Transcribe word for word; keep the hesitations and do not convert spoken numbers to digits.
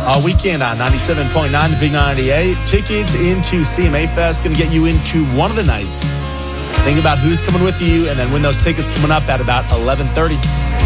All weekend on ninety-seven point nine, the Big ninety-eight. Tickets into C M A Fest. Going to get you into one of the nights. Think about who's coming with you, and then win those tickets coming up at about eleven thirty.